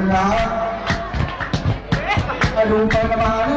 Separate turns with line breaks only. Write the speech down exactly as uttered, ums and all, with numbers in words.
ครับมาดูไปมาเนี่ย